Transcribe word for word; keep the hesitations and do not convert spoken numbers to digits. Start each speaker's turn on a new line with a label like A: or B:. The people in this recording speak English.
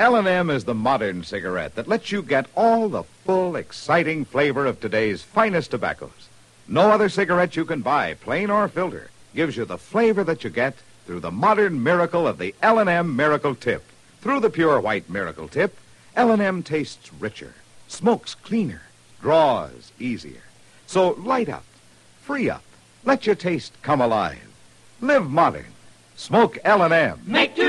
A: L and M is the modern cigarette that lets you get all the full, exciting flavor of today's finest tobaccos. No other cigarette you can buy, plain or filter, gives you the flavor that you get through the modern miracle of the L and M Miracle Tip. Through the pure white Miracle Tip, L and M tastes richer, smokes cleaner, draws easier. So light up, free up, let your taste come alive. Live modern. Smoke L and M.
B: Make two